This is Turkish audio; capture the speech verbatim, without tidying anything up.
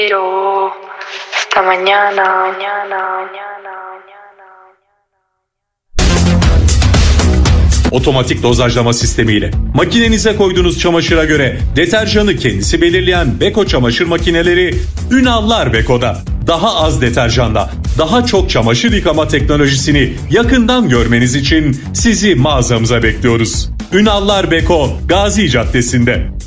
Pero hasta mañana, mañana, mañana, mañana. Otomatik dozajlama sistemiyle makinenize koyduğunuz çamaşıra göre deterjanı kendisi belirleyen Beko çamaşır makineleri Ünallar Beko'da. Daha az deterjanla daha çok çamaşır yıkama teknolojisini yakından görmeniz için sizi mağazamıza bekliyoruz. Ünallar Beko, Gazi Caddesi'nde.